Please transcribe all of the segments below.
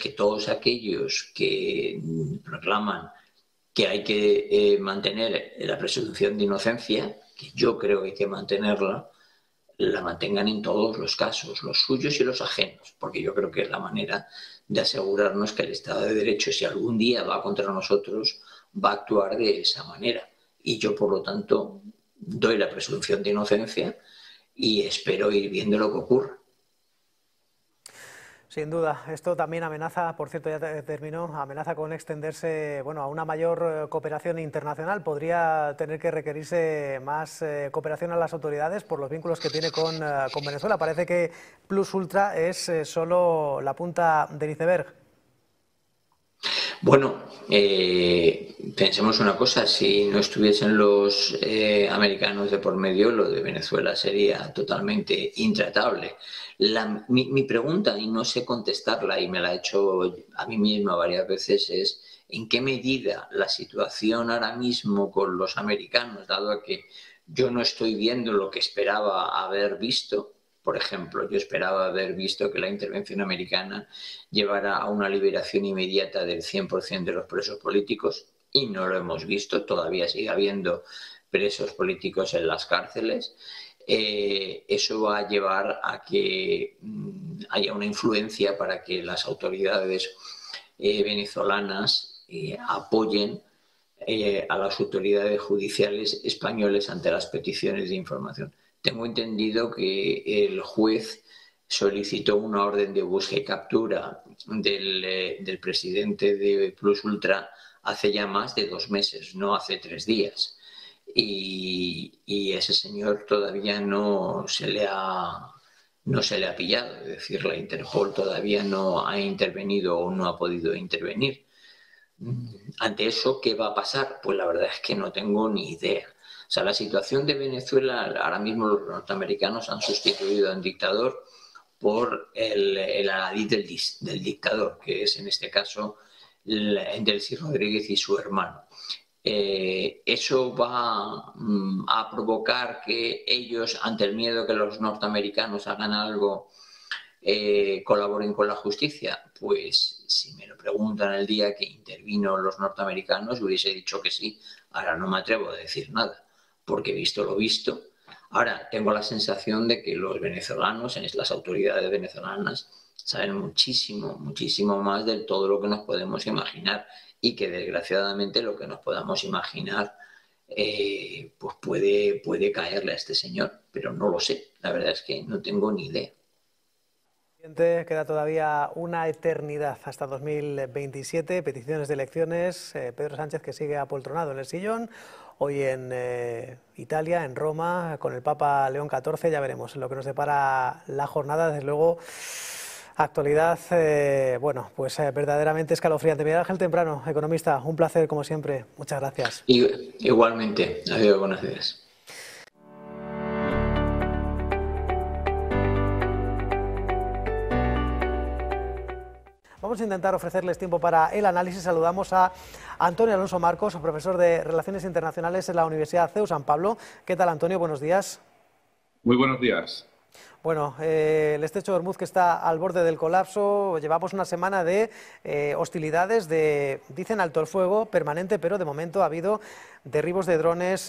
que todos aquellos que proclaman que hay que mantener la presunción de inocencia, que yo creo que hay que mantenerla, la mantengan en todos los casos, los suyos y los ajenos, porque yo creo que es la manera de asegurarnos que el Estado de Derecho, si algún día va contra nosotros, va a actuar de esa manera. Y yo, por lo tanto, doy la presunción de inocencia y espero ir viendo lo que ocurre. Sin duda, esto también amenaza, por cierto, ya terminó, amenaza con extenderse, bueno, a una mayor cooperación internacional. Podría tener que requerirse más cooperación a las autoridades por los vínculos que tiene con Venezuela. Parece que Plus Ultra es solo la punta del iceberg. Bueno, pensemos una cosa, si no estuviesen los americanos de por medio, lo de Venezuela sería totalmente intratable. Mi pregunta, y no sé contestarla, y me la he hecho a mí misma varias veces, es ¿en qué medida la situación ahora mismo con los americanos, dado que yo no estoy viendo lo que esperaba haber visto? Por ejemplo, yo esperaba haber visto que la intervención americana llevara a una liberación inmediata del 100% de los presos políticos y no lo hemos visto, todavía sigue habiendo presos políticos en las cárceles. Eso va a llevar a que haya una influencia para que las autoridades venezolanas apoyen a las autoridades judiciales españoles ante las peticiones de información. Tengo entendido que el juez solicitó una orden de búsqueda y captura del presidente de Plus Ultra hace ya más de 2 meses, no hace 3 días. Y ese señor todavía no se le ha pillado, es decir, la Interpol todavía no ha intervenido o no ha podido intervenir. Ante eso, ¿qué va a pasar? Pues la verdad es que no tengo ni idea. O sea, la situación de Venezuela, ahora mismo los norteamericanos han sustituido a un dictador por el adalid del dictador, que es en este caso Delcy Rodríguez y su hermano. Eso va a provocar que ellos, ante el miedo que los norteamericanos hagan algo, colaboren con la justicia. Pues si me lo preguntan el día que intervino los norteamericanos, hubiese dicho que sí. Ahora no me atrevo a decir nada, porque visto lo visto. Ahora tengo la sensación de que los venezolanos, las autoridades venezolanas, saben muchísimo, muchísimo más de todo lo que nos podemos imaginar y que desgraciadamente lo que nos podamos imaginar pues puede caerle a este señor, pero no lo sé. La verdad es que no tengo ni idea. Queda todavía una eternidad hasta 2027, peticiones de elecciones, Pedro Sánchez que sigue apoltronado en el sillón, hoy en Italia, en Roma, con el Papa León XIV, ya veremos lo que nos depara la jornada, desde luego, actualidad, bueno, pues verdaderamente escalofriante. Miguel Ángel Temprano, economista, un placer como siempre, muchas gracias. Igualmente, adiós, buenos días. Vamos a intentar ofrecerles tiempo para el análisis. Saludamos a Antonio Alonso Marcos, profesor de Relaciones Internacionales en la Universidad CEU San Pablo. ¿Qué tal, Antonio? Buenos días. Muy buenos días. Bueno, el estrecho de Hormuz que está al borde del colapso, llevamos una semana de hostilidades, dicen alto el fuego permanente, pero de momento ha habido derribos de drones,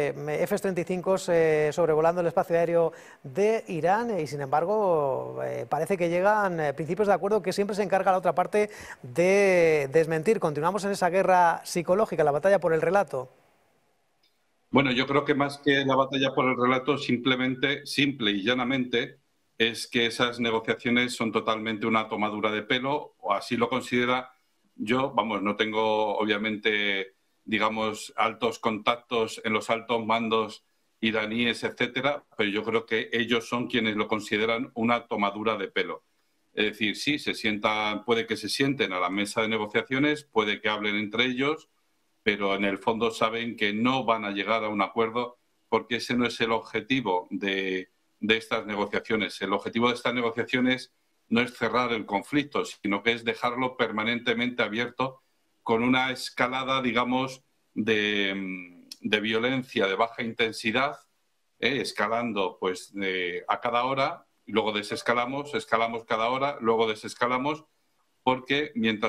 F-35 sobrevolando el espacio aéreo de Irán y sin embargo parece que llegan principios de acuerdo que siempre se encarga la otra parte de desmentir. Continuamos en esa guerra psicológica, la batalla por el relato. Bueno, yo creo que más que la batalla por el relato, simple y llanamente, es que esas negociaciones son totalmente una tomadura de pelo, o así lo considera. Yo, vamos, no tengo obviamente, digamos, altos contactos en los altos mandos iraníes, etcétera, pero yo creo que ellos son quienes lo consideran una tomadura de pelo. Es decir, sí, puede que se sienten a la mesa de negociaciones, puede que hablen entre ellos, pero en el fondo saben que no van a llegar a un acuerdo porque ese no es el objetivo de estas negociaciones. El objetivo de estas negociaciones no es cerrar el conflicto, sino que es dejarlo permanentemente abierto con una escalada, digamos, de violencia de baja intensidad, escalando pues a cada hora, y luego desescalamos, escalamos cada hora, luego desescalamos, porque mientras